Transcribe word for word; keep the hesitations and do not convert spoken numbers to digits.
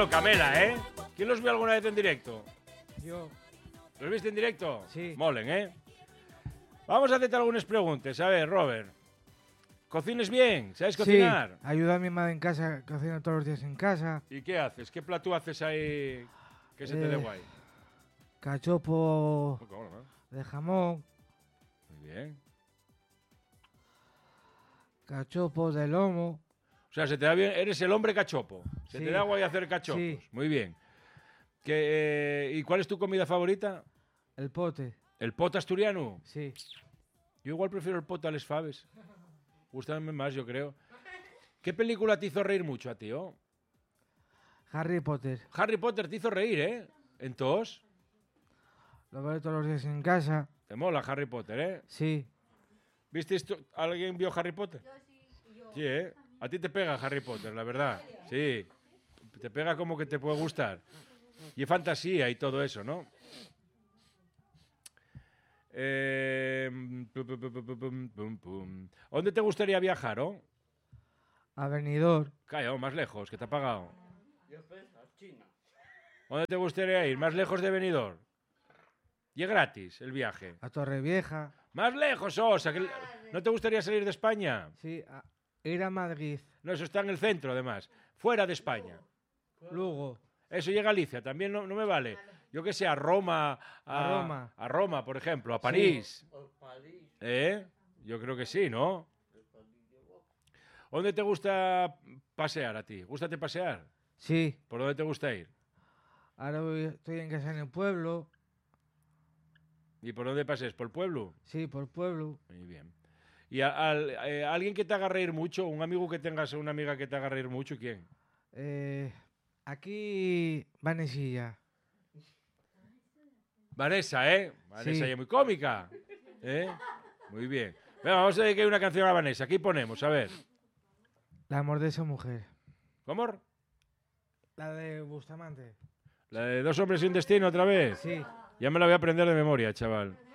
Bueno, Camela, ¿eh? ¿Quién los vio alguna vez en directo? Yo. ¿Los viste en directo? Sí. Molen, ¿eh? Vamos a hacerte algunas preguntas. A ver, Robert. ¿Cocines bien? ¿Sabes cocinar? Sí, ayuda a mi madre en casa, cocino todos los días en casa. ¿Y qué haces? ¿Qué plato haces ahí que se te dé Eh, guay? Cachopo ¿Cómo no? de jamón, Muy bien. cachopo de lomo. O sea, se te da bien. Eres el hombre cachopo. Se Sí. te da guay hacer cachopos. Sí. Muy bien. Que, eh, ¿y cuál es tu comida favorita? El pote, ¿El pot asturiano? sí. Yo igual prefiero el pot a les faves. Gustan más, yo creo. ¿Qué película te hizo reír mucho a ti, oh? Harry Potter, Harry Potter te hizo reír, ¿eh? ¿Entonces? lo veo todos los días en casa. Te mola Harry Potter, ¿eh? Sí, ¿Viste esto? ¿Alguien vio Harry Potter? Yo sí. Yo. Sí, ¿eh? A ti te pega Harry Potter, la verdad. Sí. Te pega como que te puede gustar. Y es fantasía y todo eso, ¿no? Eh, pum, pum, pum, pum, pum, pum, pum. ¿Dónde te gustaría viajar, oh? a Benidorm, Calla, oh, más lejos, que te ha pagado. Yo pienso a China. ¿Dónde te gustaría ir? ¿Más lejos de Benidorm? Y es gratis el viaje. a Torrevieja, ¡Más lejos, Osa! que- ¿No te gustaría salir de España? sí, a ir a Madrid, No, eso está en el centro, además. Fuera de España. Lugo, Eso y a Galicia, también no, no me vale. Yo que sé, a Roma, a, A Roma. a Roma, por ejemplo, a París. O París. ¿Eh? Yo creo que sí, ¿no? ¿Dónde te gusta pasear a ti? ¿Gústate pasear? sí. ¿Por dónde te gusta ir? Ahora voy- estoy en casa en el pueblo, ¿Y por dónde paseas? ¿Por el pueblo? sí, por pueblo. Muy bien. ¿Y a, al- eh, alguien que te haga reír mucho? ¿Un amigo que tengas o una amiga que te haga reír mucho? ¿Quién? Eh, aquí, Vanesilla, Vanessa, ¿eh? Vanessa Sí. ella es muy cómica. ¿Eh? Muy bien. Venga, vamos a dedicar una canción a Vanessa. Aquí ponemos, a ver. el amor de esa mujer. ¿Cómo? La de Bustamante. ¿La de dos hombres y un destino otra vez? Sí. Ya me la voy a aprender de memoria, chaval.